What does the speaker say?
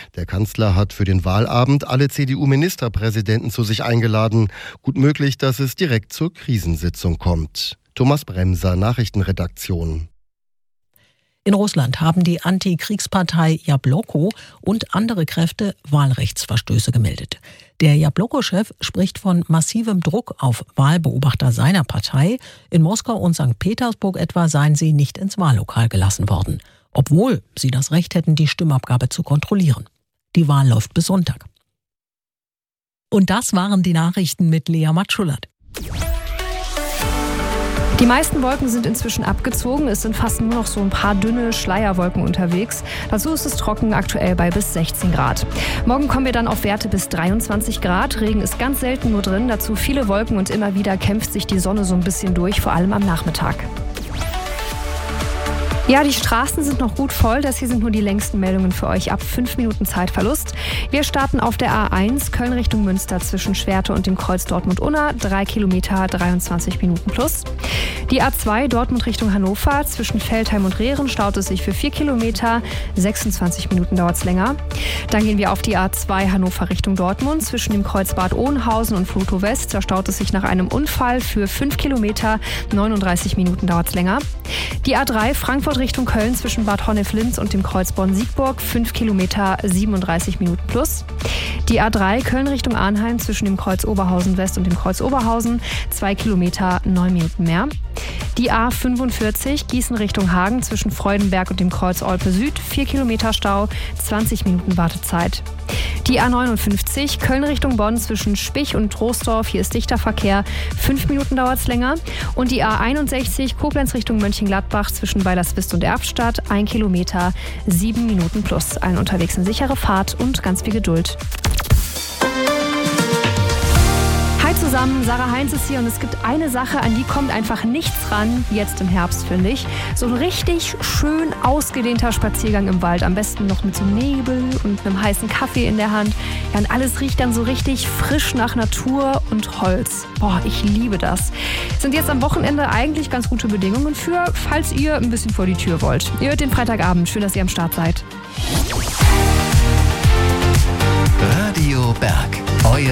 Der Kanzler hat für den Wahlabend alle CDU-Ministerpräsidenten zu sich eingeladen. Gut möglich, dass es direkt zur Krisensitzung kommt. Thomas Bremser, Nachrichtenredaktion. In Russland haben die Antikriegspartei Jabloko und andere Kräfte Wahlrechtsverstöße gemeldet. Der Jabloko-Chef spricht von massivem Druck auf Wahlbeobachter seiner Partei. In Moskau und St. Petersburg etwa seien sie nicht ins Wahllokal gelassen worden, obwohl sie das Recht hätten, die Stimmabgabe zu kontrollieren. Die Wahl läuft bis Sonntag. Und das waren die Nachrichten mit Lea Matschulat. Die meisten Wolken sind inzwischen abgezogen. Es sind fast nur noch so ein paar dünne Schleierwolken unterwegs. Dazu ist es trocken, aktuell bei bis 16 Grad. Morgen kommen wir dann auf Werte bis 23 Grad. Regen ist ganz selten nur drin. Dazu viele Wolken und immer wieder kämpft sich die Sonne so ein bisschen durch, vor allem am Nachmittag. Ja, die Straßen sind noch gut voll. Das hier sind nur die längsten Meldungen für euch ab 5 Minuten Zeitverlust. Wir starten auf der A1 Köln Richtung Münster zwischen Schwerte und dem Kreuz Dortmund-Unna. 3 Kilometer, 23 Minuten plus. Die A2 Dortmund Richtung Hannover zwischen Veltheim und Rehren staut es sich für 4 Kilometer. 26 Minuten dauert es länger. Dann gehen wir auf die A2 Hannover Richtung Dortmund zwischen dem Kreuz Bad Oeynhausen und Flutow West. Da staut es sich nach einem Unfall für 5 Kilometer. 39 Minuten dauert es länger. Die A3 Frankfurt Richtung Köln zwischen Bad Honnef-Linz und dem Kreuz Bonn-Siegburg, 5 Kilometer, 37 Minuten plus. Die A3 Köln Richtung Arnheim zwischen dem Kreuz Oberhausen West und dem Kreuz Oberhausen, 2 Kilometer, 9 Minuten mehr. Die A45 Gießen Richtung Hagen zwischen Freudenberg und dem Kreuz Olpe Süd, 4 Kilometer Stau, 20 Minuten Wartezeit. Die A59 Köln Richtung Bonn zwischen Spich und Troisdorf, hier ist dichter Verkehr, 5 Minuten dauert es länger. Und die A61 Koblenz Richtung Mönchengladbach zwischen Weilerswist und Erftstadt, 1 Kilometer, 7 Minuten plus. Allen unterwegs eine sichere Fahrt und ganz viel Geduld. Hi zusammen, Sarah Heinz ist hier und es gibt eine Sache, an die kommt einfach nichts ran, jetzt im Herbst, finde ich. So ein richtig schön ausgedehnter Spaziergang im Wald, am besten noch mit so Nebel und einem heißen Kaffee in der Hand. Ja, und alles riecht dann so richtig frisch nach Natur und Holz. Boah, ich liebe das. Sind jetzt am Wochenende eigentlich ganz gute Bedingungen für, falls ihr ein bisschen vor die Tür wollt. Ihr hört den Freitagabend, schön, dass ihr am Start seid. Radio Berg, euer